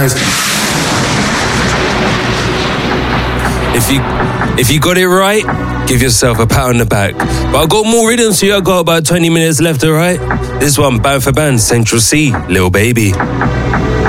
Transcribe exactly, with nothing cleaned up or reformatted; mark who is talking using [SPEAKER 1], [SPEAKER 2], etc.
[SPEAKER 1] guys.
[SPEAKER 2] If you if you got it right, give yourself a pat on the back. But I got more rhythms for you. I got about twenty minutes left, alright? This one, band for band, Central C, Lil Baby.